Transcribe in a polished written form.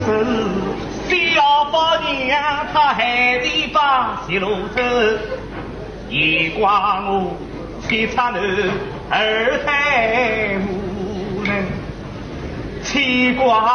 小宝娘她还得把西路走，一挂我七叉头，二抬无人，七挂。